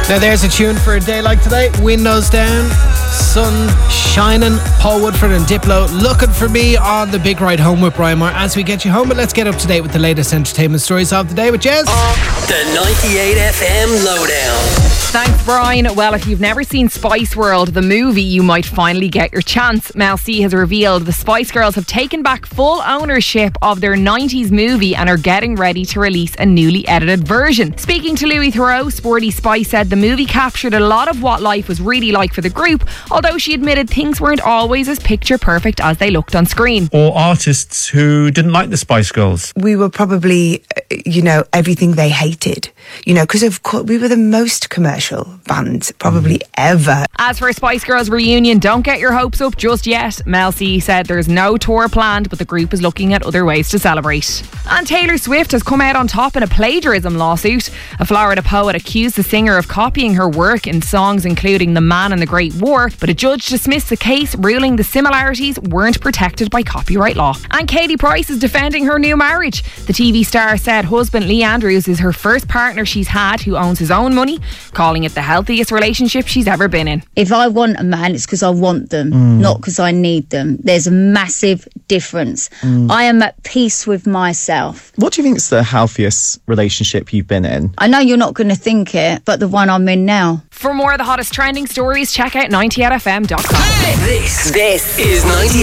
Now there's a tune for a day like today. Windows down, sun shining, Paul Woodford and Diplo looking for me on the big ride home with Brian Moore as we get you home. But let's get up to date with the latest entertainment stories of the day with Jez. The 98 FM Lowdown. Thanks, Brian. Well, if you've never seen Spice World, the movie, you might finally get your chance. Mel C has revealed the Spice Girls have taken back full ownership of their 90s movie and are getting ready to release a newly edited version. Speaking to Louis Theroux, Sporty Spice said the movie captured a lot of what life was really like for the group, although she admitted things weren't always as picture perfect as they looked on screen. Or artists who didn't like the Spice Girls. We were probably, everything they hated, because of course we were the most commercial band probably ever. As for Spice Girls reunion, don't get your hopes up just yet. Mel C said there's no tour planned, but the group is looking at other ways to celebrate. And Taylor Swift has come out on top in a plagiarism lawsuit. A Florida poet accused the singer of copying her work in songs including The Man and the Great War, but a judge dismissed the case, ruling the similarities weren't protected by copyright law. And Katie Price is defending her new marriage. The TV star said husband Lee Andrews is her first partner she's had who owns his own money, calling it the healthiest relationship she's ever been in. If I want a man, it's because I want them, not because I need them. There's a massive difference. I am at peace with myself. What do you think is the healthiest relationship you've been in? I know you're not going to think it, but the one I'm in now. For more of the hottest trending stories, check out 98fm.com. This is 98